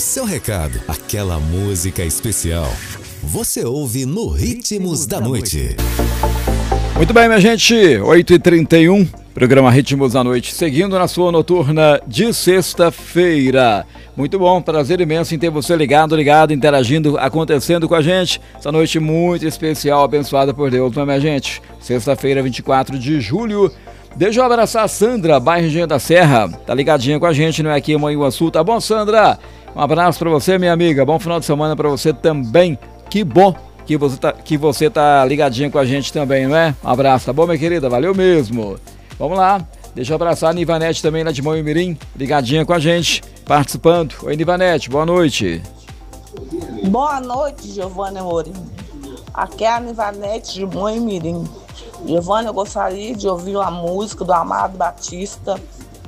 seu recado, aquela música especial. Você ouve no Ritmos da Noite. Muito bem, minha gente, 8h31, programa Ritmos da Noite, seguindo na sua noturna de sexta-feira. Muito bom, prazer imenso em ter você ligado, interagindo, acontecendo com a gente. Essa noite muito especial, abençoada por Deus, não é, minha gente? Sexta-feira, 24 de julho. Deixa eu abraçar a Sandra, bairro Engenho da Serra. Tá ligadinha com a gente, não é aqui em Manhuaçu, tá bom, Sandra? Um abraço pra você, minha amiga. Bom final de semana pra você também. Que bom que você tá ligadinha com a gente também, não é? Um abraço, tá bom, minha querida? Valeu mesmo. Vamos lá. Deixa eu abraçar a Nivanete também lá de Manhumirim, ligadinha com a gente, participando. Oi, Nivanete, boa noite. Boa noite, Giovana Amorim. Aqui é a Nivanete de Manhumirim. Giovana, eu gostaria de ouvir uma música do Amado Batista,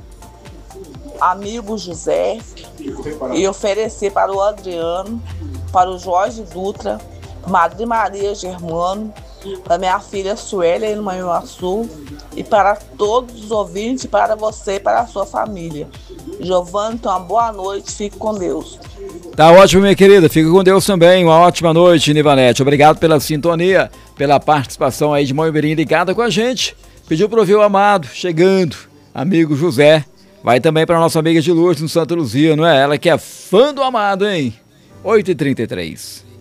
Amigo José, e oferecer para o Adriano, para o Jorge Dutra, Madre Maria Germano, para minha filha Suélia no Manhuaçu, e para todos os ouvintes, para você e para a sua família. Giovana, então, uma boa noite, fique com Deus. Tá ótimo, minha querida, fica com Deus também, uma ótima noite, Nivanete. Obrigado pela sintonia, pela participação aí de Manhumirim ligada com a gente. Pediu para ouvir o Amado, chegando, amigo José. Vai também para nossa amiga de Lourdes no Santa Luzia, não é? Ela que é fã do Amado, hein? 8h33.